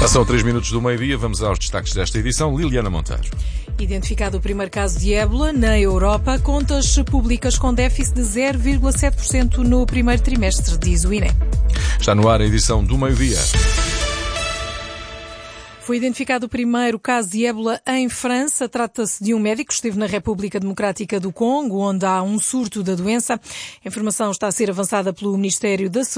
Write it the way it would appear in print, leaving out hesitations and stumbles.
Passam 3 minutos do meio-dia, vamos aos destaques desta edição. Liliana Monteiro. Identificado o primeiro caso de ébola na Europa, contas públicas com déficit de 0,7% no primeiro trimestre, diz o INE. Está no ar a edição do meio-dia. Foi identificado o primeiro caso de ébola em França. Trata-se de um médico que esteve na República Democrática do Congo, onde há um surto da doença. A informação está a ser avançada pelo Ministério da Saúde.